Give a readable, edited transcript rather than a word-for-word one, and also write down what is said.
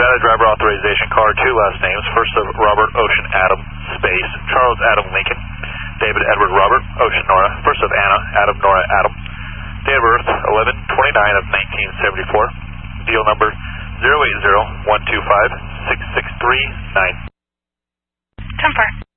Nevada driver authorization car, 2 last names. First of Robert Ocean Adam, space, Charles Adam Lincoln, David Edward Robert, Ocean Nora. First of Anna, Adam Nora Adam. Date of birth, 11/29 of 1974. Deal number 080-125-6639. Confirm.